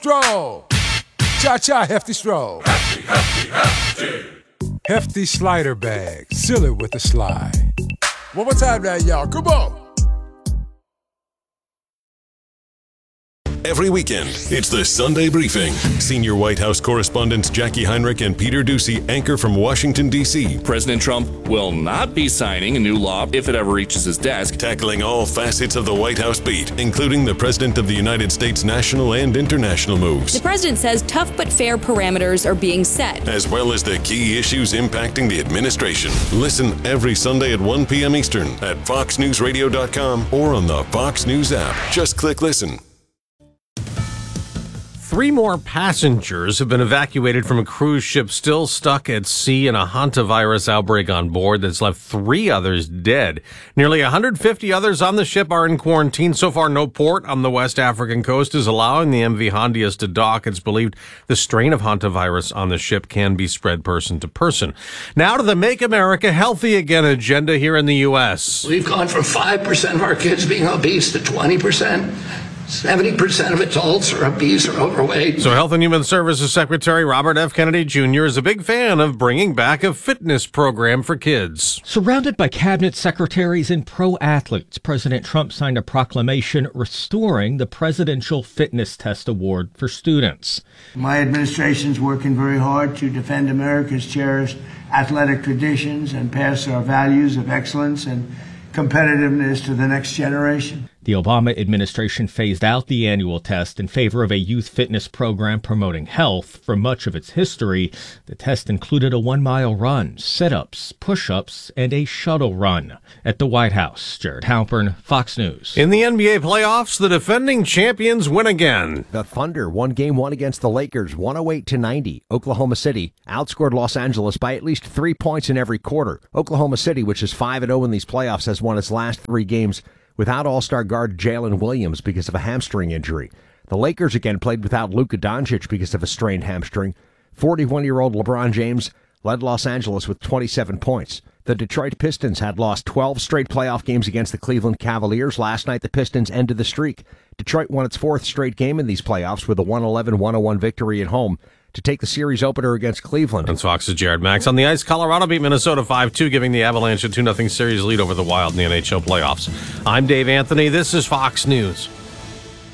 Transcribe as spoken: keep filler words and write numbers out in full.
Stroll. Cha-cha, hefty stroll. Hefty, hefty, hefty. Hefty slider bag. Seal it with a slide. One more time now, y'all. Come on. Every weekend, it's the Sunday Briefing. Senior White House correspondents Jackie Heinrich and Peter Doocy anchor from Washington, D C President Trump will not be signing a new law if it ever reaches his desk. Tackling all facets of the White House beat, including the President of the United States' national and international moves. The president says tough but fair parameters are being set, as well as the key issues impacting the administration. Listen every Sunday at one p.m. Eastern at fox news radio dot com or on the Fox News app. Just click listen. Three more passengers have been evacuated from a cruise ship still stuck at sea in a hantavirus outbreak on board that's left three others dead. Nearly one hundred fifty others on the ship are in quarantine. So far, no port on the West African coast is allowing the M V Hondias to dock. It's believed the strain of hantavirus on the ship can be spread person to person. Now to the Make America Healthy Again agenda here in the U S. We've gone from five percent of our kids being obese to twenty percent. seventy percent of adults are obese or overweight. So Health and Human Services Secretary Robert F. Kennedy Junior is a big fan of bringing back a fitness program for kids. Surrounded by cabinet secretaries and pro athletes, President Trump signed a proclamation restoring the Presidential Fitness Test Award for students. My administration's working very hard to defend America's cherished athletic traditions and pass our values of excellence and competitiveness to the next generation. The Obama administration phased out the annual test in favor of a youth fitness program promoting health. For much of its history, the test included a one-mile run, sit-ups, push-ups, and a shuttle run. At the White House, Jared Halpern, Fox News. In the N B A playoffs, the defending champions win again. The Thunder won game one against the Lakers, one oh eight to ninety. Oklahoma City outscored Los Angeles by at least three points in every quarter. Oklahoma City, which is five and oh in these playoffs, has won its last three games without All-Star guard Jalen Williams because of a hamstring injury. The Lakers again played without Luka Doncic because of a strained hamstring. forty-one-year-old LeBron James led Los Angeles with twenty-seven points. The Detroit Pistons had lost twelve straight playoff games against the Cleveland Cavaliers. Last night, the Pistons ended the streak. Detroit won its fourth straight game in these playoffs with a one eleven one oh one victory at home to take the series opener against Cleveland. And Fox's Jared Max. On the ice, Colorado beat Minnesota five two, giving the Avalanche a two nothing series lead over the Wild in the N H L playoffs. I'm Dave Anthony. This is Fox News.